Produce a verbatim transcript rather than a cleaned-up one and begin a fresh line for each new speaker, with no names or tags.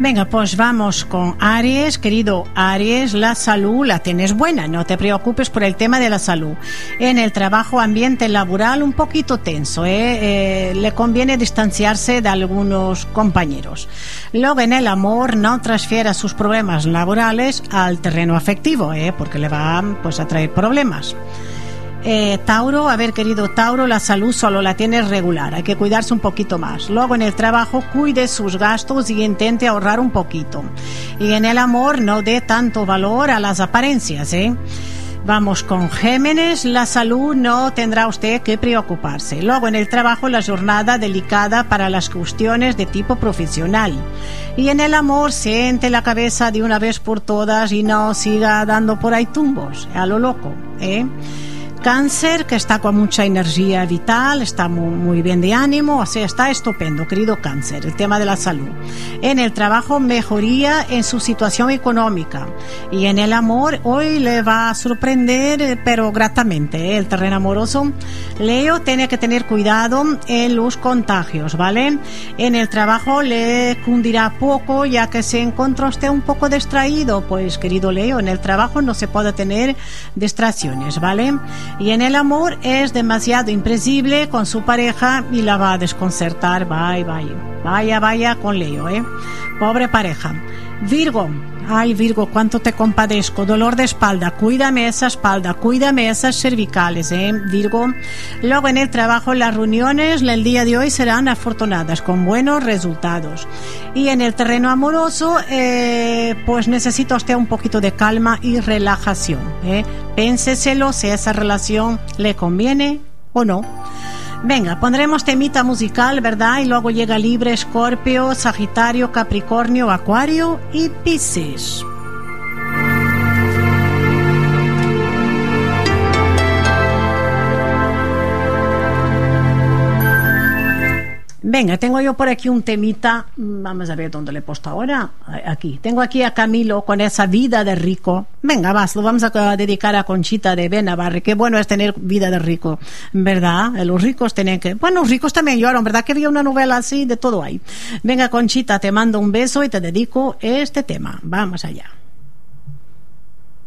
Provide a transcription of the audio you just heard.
Venga, pues vamos con Aries. Querido Aries, la salud la tienes buena, no te preocupes por el tema de la salud. En el trabajo, ambiente laboral un poquito tenso, ¿eh? Eh, le conviene distanciarse de algunos compañeros. Luego, en el amor, no transfiera sus problemas laborales al terreno afectivo, ¿eh? Porque le va, pues, a traer problemas. Eh, Tauro, a ver, querido Tauro, la salud solo la tienes regular, hay que cuidarse un poquito más. Luego, en el trabajo, cuide sus gastos y intente ahorrar un poquito. Y en el amor, no dé tanto valor a las apariencias, ¿eh? Vamos con Géminis, la salud no tendrá usted que preocuparse. Luego, en el trabajo, la jornada delicada para las cuestiones de tipo profesional. Y en el amor, siente la cabeza de una vez por todas y no siga dando por ahí tumbos a lo loco, ¿eh? Cáncer, que está con mucha energía vital, está muy, muy bien de ánimo, o sea, está estupendo, querido Cáncer, el tema de la salud. En el trabajo, mejoría en su situación económica. Y en el amor, hoy le va a sorprender, pero gratamente, ¿eh? El terreno amoroso. Leo, tiene que tener cuidado en los contagios, ¿vale? En el trabajo le cundirá poco, ya que se encuentra usted un poco distraído. Pues, querido Leo, en el trabajo no se puede tener distracciones, ¿vale? Y en el amor es demasiado impredecible con su pareja y la va a desconcertar. Vaya, vaya, vaya, vaya con Leo, ¿eh? Pobre pareja. Virgo, ay Virgo, cuánto te compadezco. Dolor de espalda, cuídame esa espalda, cuídame esas cervicales, ¿eh? Virgo. Luego, en el trabajo, las reuniones el día de hoy serán afortunadas, con buenos resultados. Y en el terreno amoroso, eh, pues necesita usted un poquito de calma y relajación, ¿eh? Pénseselo si esa relación le conviene o no. Venga, pondremos temita musical, ¿verdad? Y luego llega Libre, Escorpio, Sagitario, Capricornio, Acuario y Piscis. Venga, tengo yo por aquí un temita, vamos a ver dónde le he puesto ahora, aquí, tengo aquí a Camilo con esa vida de rico. Venga, vas, lo vamos a dedicar a Conchita de Benavarre. Qué bueno es tener vida de rico, ¿verdad? Los ricos tienen que, bueno, los ricos también lloran, ¿verdad? Que había una novela así, de todo ahí. Venga, Conchita, te mando un beso y te dedico este tema, vamos allá.